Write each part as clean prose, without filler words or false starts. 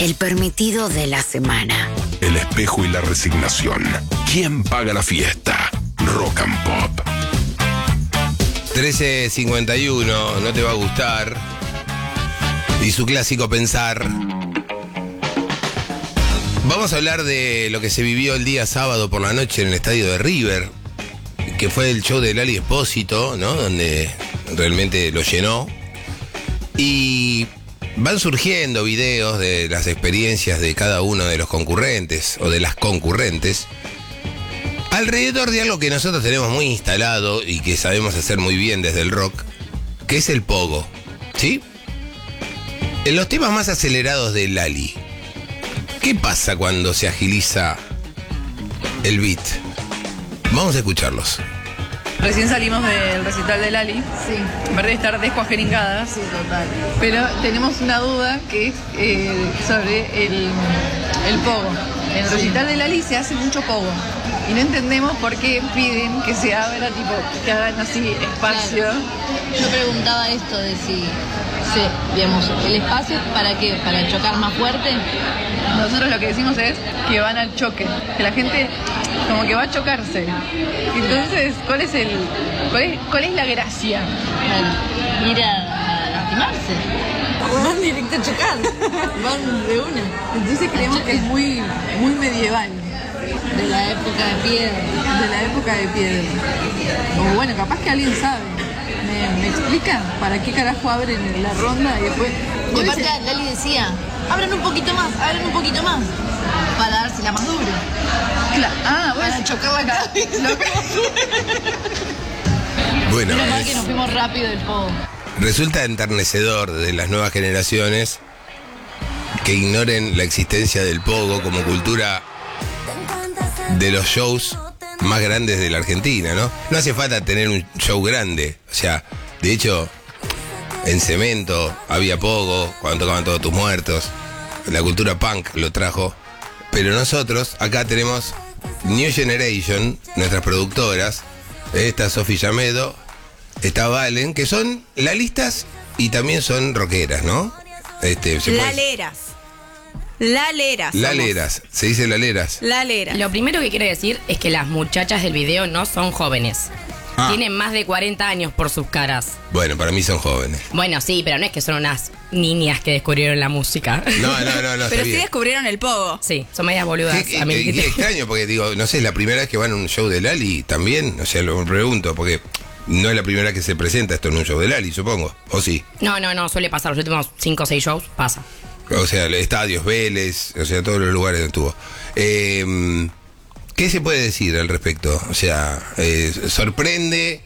El permitido de la semana. El espejo y la resignación. ¿Quién paga la fiesta? Rock and Pop. 13:51, no te va a gustar. Y su clásico pensar. Vamos a hablar de lo que se vivió el día sábado por la noche en el estadio de River, que fue el show de Lali Espósito, ¿no? Donde realmente lo llenó. Y van surgiendo videos de las experiencias de cada uno de los concurrentes o de las concurrentes alrededor de algo que nosotros tenemos muy instalado y que sabemos hacer muy bien desde el rock, que es el pogo, ¿sí? En los temas más acelerados de Lali, ¿qué pasa cuando se agiliza el beat? Vamos a escucharlos. Recién salimos del recital de Lali. Sí. En vez de estar descuajeringadas. Sí, total. Pero tenemos una duda que es sobre el pogo. En el recital de Lali se hace mucho pogo. Y no entendemos por qué piden que se abra, tipo, que hagan así espacio. Claro. Yo preguntaba esto de si, digamos, el espacio ¿para qué? ¿Para chocar más fuerte? Nosotros lo que decimos es que van al choque. Que la gente como que va a chocarse. Entonces, ¿cuál es la gracia? Claro. Ir a lastimarse. Van directo a chocar. Van de una. Entonces creemos que es muy, muy medieval. De la época de piedra. De la época de piedra. O bueno, capaz que alguien sabe. ¿Me explican para qué carajo abren la ronda y después? Y aparte Lali decía, abran un poquito más, para dársela más dura. Bueno, Para chocar la cabeza. Bueno, Menos mal que nos fuimos rápido del pogo. resulta enternecedor de las nuevas generaciones que ignoren la existencia del pogo como cultura de los shows más grandes de la Argentina, ¿no? No hace falta tener un show grande. O sea, de hecho, en Cemento había pogo cuando tocaban Todos Tus Muertos. La cultura punk lo trajo. Pero nosotros acá tenemos New Generation, nuestras productoras. Está Sofi Yamedo, está Valen, que son lalistas y también son rockeras, ¿no? Laleras, se dice laleras. Lo primero que quiero decir es que las muchachas del video no son jóvenes. Tienen más de 40 años por sus caras. Bueno, para mí son jóvenes. Bueno, sí, pero no es que son unas niñas que descubrieron la música. No, pero sí descubrieron el pogo. Sí, son medias boludas. Qué extraño, porque digo, no sé, es la primera vez que van a un show de Lali también. O sea, lo pregunto, porque no es la primera vez que se presenta esto en un show de Lali, supongo. ¿O sí? No, suele pasar. Los últimos 5 o 6 shows pasa. O sea, estadios, Vélez, o sea, todos los lugares donde estuvo. ¿Qué se puede decir al respecto? O sea, sorprende.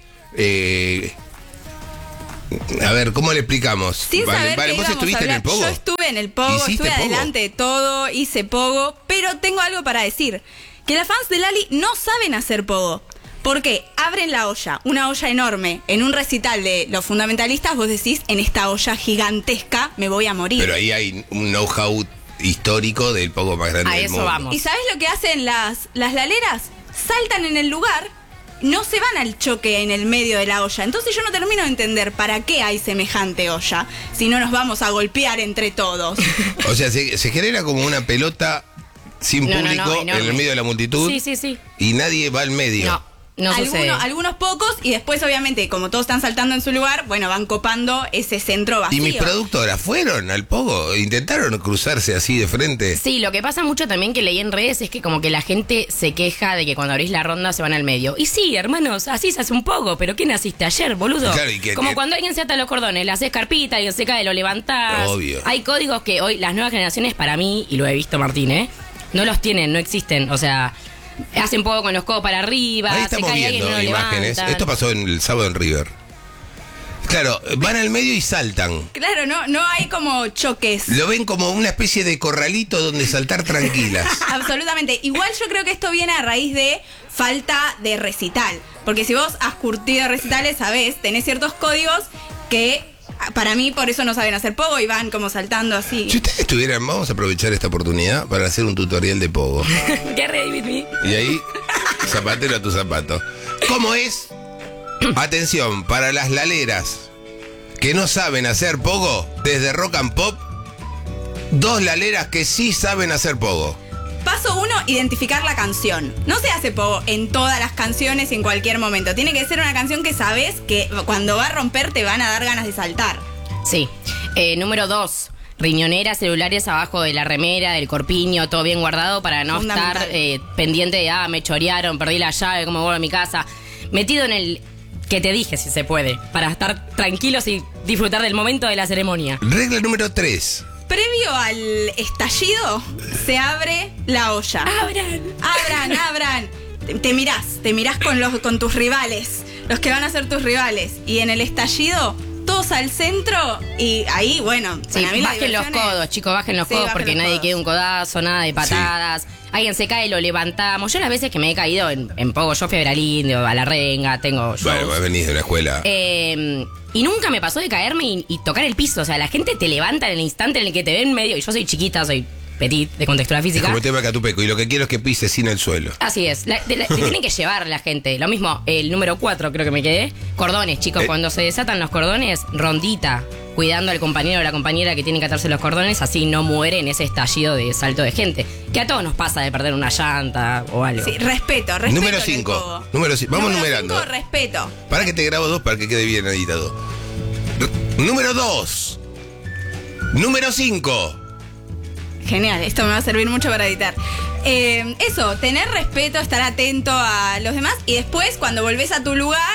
A ver, ¿cómo le explicamos? Sin saber que ¿vos íbamos estuviste a en el hablar. pogo? Yo estuve en el pogo, ¿Hiciste estuve pogo? adelante de todo, hice pogo, pero tengo algo para decir. Que las fans de Lali no saben hacer pogo. Porque abren la olla, una olla enorme, en un recital de los fundamentalistas, vos decís, en esta olla gigantesca me voy a morir. Pero ahí hay un know-how histórico del pogo más grande del mundo. A eso vamos. ¿Y sabés lo que hacen las laleras? Saltan en el lugar, no se van al choque en el medio de la olla. Entonces yo no termino de entender para qué hay semejante olla, si no nos vamos a golpear entre todos. O sea, se genera como una pelota sin público en el medio de la multitud. Sí. Y nadie va al medio. No sucede. Algunos pocos, y después obviamente como todos están saltando en su lugar, bueno, van copando ese centro vacío. ¿Y mis productoras fueron al pogo? ¿Intentaron cruzarse así de frente? Sí, lo que pasa mucho también que leí en redes es que como que la gente se queja de que cuando abrís la ronda se van al medio. Y sí, hermanos, así se hace un poco, pero ¿qué naciste ayer, boludo? Claro, y como cuando alguien se ata los cordones, le haces carpita, alguien se cae, lo levantás. Obvio. Hay códigos que hoy las nuevas generaciones para mí, y lo he visto Martín, no los tienen, no existen, o sea... Hacen poco con los codos para arriba. Ahí estamos viendo imágenes. Esto pasó el sábado en River. Claro, van al medio y saltan. Claro, no hay como choques. Lo ven como una especie de corralito donde saltar tranquilas. Absolutamente. Igual yo creo que esto viene a raíz de falta de recital. Porque si vos has curtido recitales, sabés, tenés ciertos códigos que... Para mí, por eso no saben hacer pogo y van como saltando así. Si ustedes estuvieran, vamos a aprovechar esta oportunidad para hacer un tutorial de pogo. Qué ready with me. Y ahí, zapatero a tu zapato. ¿Cómo es? Atención, para las laleras que no saben hacer pogo, desde Rock and Pop, 2 laleras que sí saben hacer pogo. Paso 1, identificar la canción. No se hace pogo en todas las canciones y en cualquier momento. Tiene que ser una canción que sabes que cuando va a romper te van a dar ganas de saltar. Sí. Número 2. Riñoneras, celulares abajo de la remera, del corpiño, todo bien guardado para no estar pendiente de, me chorearon, perdí la llave, cómo vuelvo a mi casa. Metido en el que te dije, si se puede, para estar tranquilos y disfrutar del momento de la ceremonia. Regla número 3. Previo al estallido, se abre la olla. Abran. Te mirás con tus rivales, los que van a ser tus rivales. Y en el estallido, todos al centro y ahí, bueno, sí, para mí bajen los codos, chicos, bajen los codos porque nadie quede un codazo, nada de patadas. Sí. Alguien se cae, lo levantamos. Yo las veces que me he caído en pogo, yo fui a ver al Indio, a la Renga, tengo shows. Bueno, vos venís de la escuela. Y nunca me pasó de caerme y tocar el piso. O sea, la gente te levanta en el instante en el que te ven medio. Y yo soy chiquita, soy petit, de contextura física. Es como el tema de Catupeco. Y lo que quiero es que pises sin el suelo. Así es. Te tienen que llevar la gente. Lo mismo, el número 4 creo que me quedé. Cordones, chicos. Cuando se desatan los cordones, rondita. Cuidando al compañero o la compañera que tiene que atarse los cordones. Así no muere en ese estallido de salto de gente. Que a todos nos pasa de perder una llanta o algo. Sí, respeto. Número 5. Vamos numerando. 5, respeto. Para que te grabo 2 para que quede bien editado. Número 2. Número 5. Genial, esto me va a servir mucho para editar. Eso, tener respeto, estar atento a los demás y después cuando volvés a tu lugar,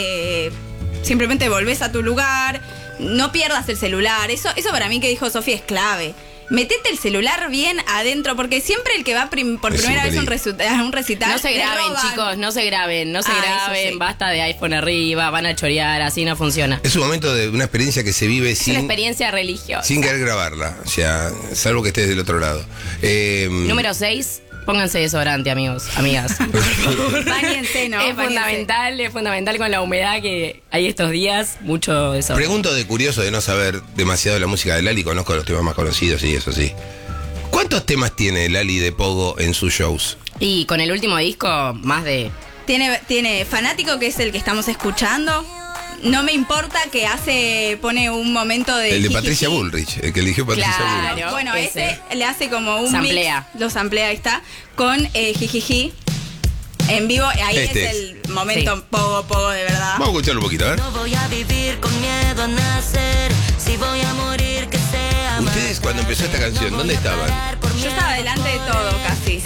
simplemente volvés a tu lugar, no pierdas el celular. Eso para mí que dijo Sofía es clave. Metete el celular bien adentro, porque siempre el que va por primera vez a un recital... No se graben, chicos, no se graben, sí. Basta de iPhone arriba, van a chorear, así no funciona. Es un momento de una experiencia que se vive es una experiencia religiosa. Sin querer grabarla, o sea, salvo que estés del otro lado. Número 6, pónganse desodorante, amigos, amigas. Báñense, ¿no? Es fundamental con la humedad que hay estos días, mucho desodorante. Pregunto de curioso de no saber demasiado de la música de Lali, conozco los temas más conocidos y eso sí. ¿Cuántos temas tiene Lali de pogo en sus shows? Y con el último disco, más de... Tiene Fanático, que es el que estamos escuchando. No me importa, que pone un momento de... El de Patricia Bullrich, el que eligió Patricia Bullrich. Bueno, ese le hace como un samplea. Mix, lo samplea, ahí está, con Jijiji en vivo. Ahí es el momento pogo de verdad. Vamos a escucharlo un poquito, a ver. No voy a vivir con miedo a nacer, si voy a morir que sea. Ustedes cuando empezó esta canción, ¿dónde estaban? Yo estaba delante de todo casi.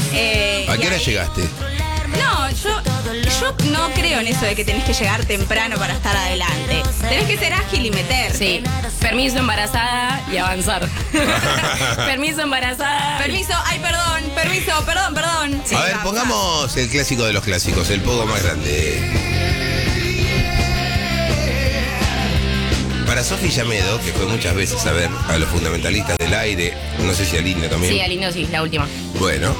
¿A qué hora llegaste? No, yo no creo en eso de que tenés que llegar temprano para estar adelante. Tenés que ser ágil y meterte. Sí. Permiso, embarazada y avanzar. Permiso, embarazada. Permiso, ay, perdón. Permiso, perdón. Sí, a ver, pongamos el clásico de los clásicos, el pogo más grande. Para Sofi Llamedo, que fue muchas veces a ver a los fundamentalistas del aire, no sé si al Indio también. Sí, al Indio sí, la última. Bueno,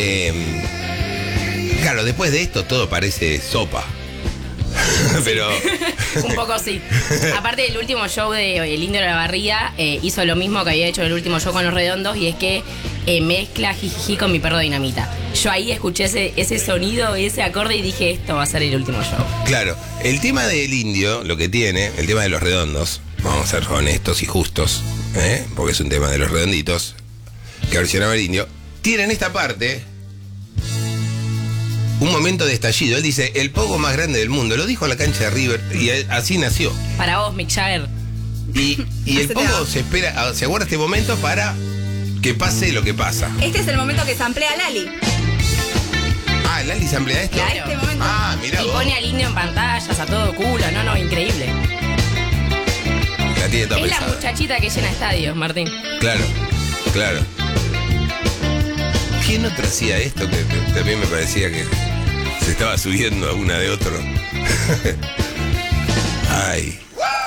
claro, después de esto todo parece sopa. Pero... un poco sí. Aparte del último show de El Indio de la Barría, hizo lo mismo que había hecho en el último show con Los Redondos, y es que mezcla Jijiji con Mi Perro Dinamita. Yo ahí escuché ese sonido, ese acorde y dije, esto va a ser el último show. Claro, el tema del Indio, lo que tiene, el tema de Los Redondos, vamos a ser honestos y justos, porque es un tema de Los Redonditos, que versionaba el Indio, tiene en esta parte un momento de estallido. Él dice, el pogo más grande del mundo. Lo dijo en la cancha de River y así nació. Para vos, Mick Jagger. Y el pogo se aguarda este momento para que pase lo que pasa. Este es el momento que samplea Lali. Ah, Lali samplea esto. Claro. Este momento. Ah, mirá Y vos. pone al Indio en pantallas, a todo culo. No, increíble. La tiene toda Es pensada. la muchachita que llena estadios, Martín. Claro. ¿Quién otro hacía esto? Que también me parecía que se estaba subiendo a una de otro. Ay.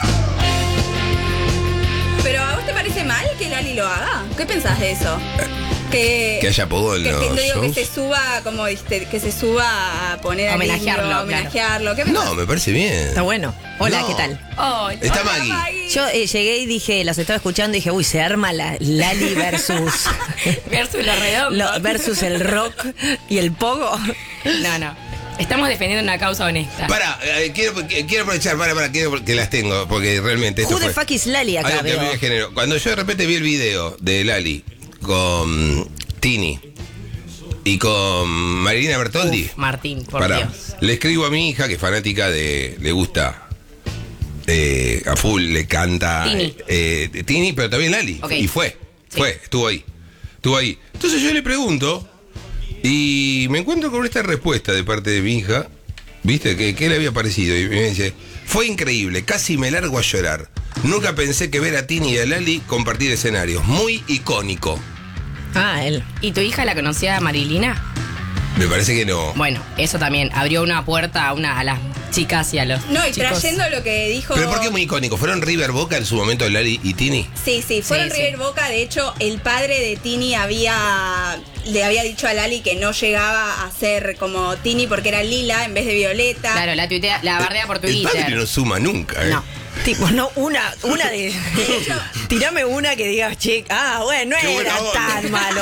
¿Pero a vos te parece mal que Lali lo haga? ¿Qué pensás de eso? Que haya pogo en los digo, que shows. se suba, como que se suba a poner Homenajearlo, al Indio, homenajearlo. ¿Qué pensás? No, me parece bien. Está bueno. Hola, No. ¿qué tal? Oh, Está Hola, Maggie. Yo llegué y dije, los estaba escuchando y dije, uy, se arma la Lali versus versus Los Redondos. versus el rock y el pogo. No. Estamos defendiendo una causa honesta. Quiero aprovechar, quiero que las tengo, porque realmente esto Who the fuck is Lali acá, algo que a mí veo? me generó. Cuando yo de repente vi el video de Lali con Tini y con Marilina Bertoldi. Uf, Martín, por Dios. Le escribo a mi hija, que es fanática le gusta a full, le canta Tini, pero también Lali. Okay. Y estuvo ahí. Entonces yo le pregunto y me encuentro con esta respuesta de parte de mi hija, ¿viste? ¿Qué le había parecido? Y me dice, fue increíble, casi me largo a llorar. Nunca pensé que ver a Tini y a Lali compartir escenarios. Muy icónico. Ah, él. ¿Y tu hija la conocía a Marilina? Me parece que no. Bueno, eso también abrió una puerta a las chicas y a los No, y chicos. trayendo lo que dijo... ¿Pero por qué muy icónico? ¿Fueron River Boca en su momento Lali y Tini? Sí, fueron Sí, River Boca. De hecho, el padre de Tini le había dicho a Lali que no llegaba a ser como Tini porque era lila en vez de violeta. Claro, la bardea por El padre Twitter. no suma nunca, ¿eh? No. Tipo, no, una de. Tirame una que digas, che, bueno, no Qué era buena onda. tan malo.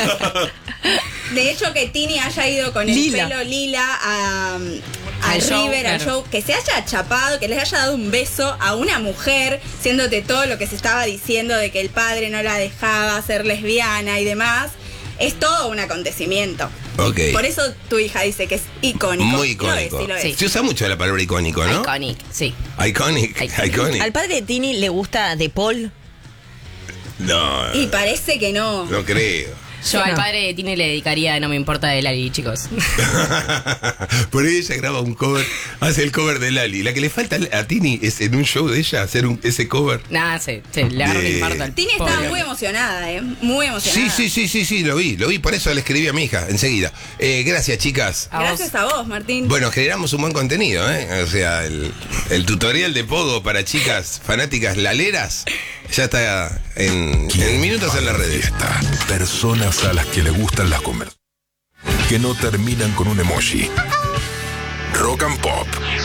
De hecho, que Tini haya ido con el Lila. pelo lila al Al show, River, al claro. show, que se haya chapado, que le haya dado un beso a una mujer, siéndote todo lo que se estaba diciendo de que el padre no la dejaba ser lesbiana y demás, es todo un acontecimiento. Ok. Por eso tu hija dice que es icónico. Muy Lo icónico. es, sí lo es. Sí. Se usa mucho la palabra icónico, ¿no? Iconic, sí. Iconic. Al padre de Tini le gusta De Paul. No, Y parece que no. no creo. Yo al No. padre de Tini le dedicaría No me importa de Lali, chicos. Por ahí ella graba un cover, hace el cover de Lali. La que le falta a Tini es en un show de ella hacer ese cover. Nada, se le agarra un infarto al Tini estaba pobre. muy emocionada, muy emocionada. Sí, lo vi. Por eso le escribí a mi hija enseguida. Gracias, chicas. A Gracias a vos, Martín. Bueno, generamos un buen contenido, ¿eh? O sea, el tutorial de Pogo para chicas fanáticas laleras ya está en minutos en las redes. Fiesta. Personas a las que le gustan las conversaciones que no terminan con un emoji. Rock and Pop.